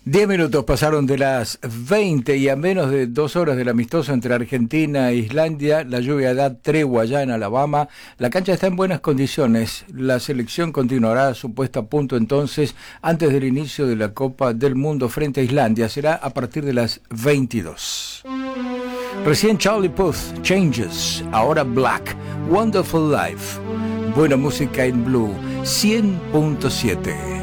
10 minutos pasaron de las 20 y a menos de 2 horas del amistoso entre Argentina e Islandia, la lluvia da tregua ya en Alabama. La cancha está en buenas condiciones. La selección continuará su puesta a punto entonces antes del inicio de la Copa del Mundo frente a Islandia. Será a partir de las 22. Recién Charlie Puth, Changes, ahora Black, Wonderful Life. Buena música en Blue 100.7.